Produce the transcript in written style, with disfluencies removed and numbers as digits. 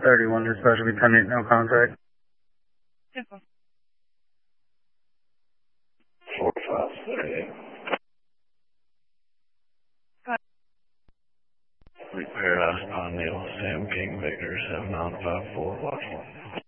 31 dispatch will be pending, no contact. 4538. Paradise Pine Needle, Sam King Victor 7954 Watch.